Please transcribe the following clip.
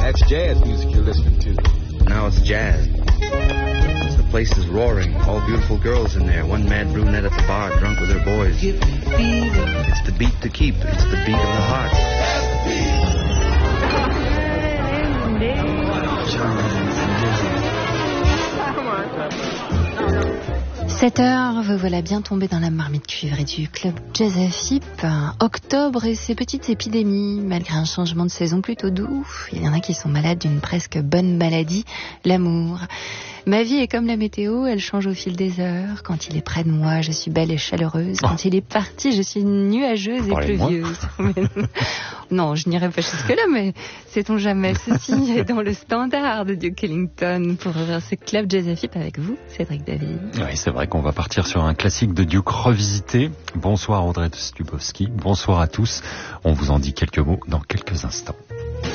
That's jazz music you're listening to. Now it's jazz. The place is roaring. All beautiful girls in there. One mad brunette at the bar, drunk with her boys. It's the beat to keep. It's the beat of the heart. 7h, vous voilà bien tombé dans la marmite cuivrée du club Jazz FIP. Octobre et ses petites épidémies, malgré un changement de saison plutôt doux. Il y en a qui sont malades d'une presque bonne maladie, l'amour. Ma vie est comme la météo, elle change au fil des heures. Quand il est près de moi, je suis belle et chaleureuse. Quand il est parti, je suis nuageuse et pluvieuse. Non, je n'irai pas jusque-là, mais sait-on jamais. Ceci est dans le standard de Duke Ellington pour ouvrir ce club Jazz FIP avec vous, Cédric David. Oui, c'est vrai qu'on va partir sur un classique de Duke revisité. Bonsoir Audrey Stubowski, bonsoir à tous. On vous en dit quelques mots dans quelques instants.